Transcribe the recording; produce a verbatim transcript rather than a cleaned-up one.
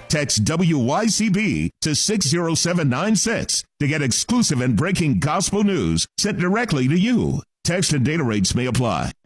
Text W Y C B to six zero seven nine six to get exclusive and breaking gospel news sent directly to you. Text and data rates may apply.